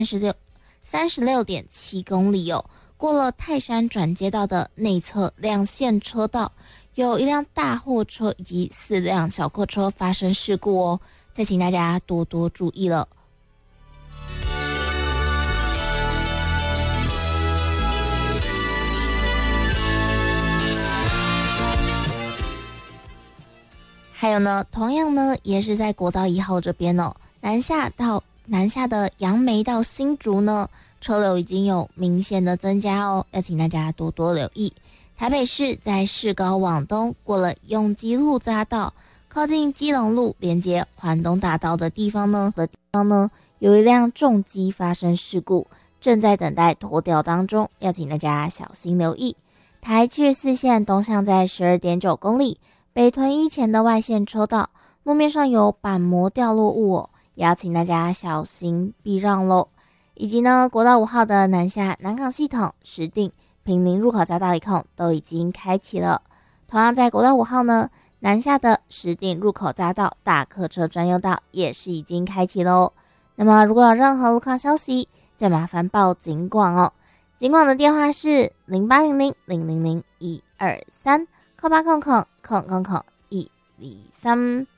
36.7公里哦。过了泰山转接道的内侧两线车道，有一辆大货车以及4辆小客车发生事故哦，再请大家多多注意了。还有呢，同样呢，也是在国道1号这边哦，南下的杨梅到新竹呢，车流已经有明显的增加哦，要请大家多多留意。台北市在市高往东过了永吉路匝道，靠近基隆路连接环东大道的地方呢，有一辆重机发生事故，正在等待拖吊当中，要请大家小心留意。台74线东向在 12.9 公里，北屯一前的外线车道，路面上有板膜掉落物哦，也要请大家小心避让咯。以及呢，国道5号的南下南港系统、石碇、坪林入口匝道一控都已经开启了。同样在国道5号呢，南下的石碇入口匝道大客车专用道也是已经开启咯。那么如果有任何路况消息，再麻烦报警广哦。警广的电话是0800-000-123，0800-123。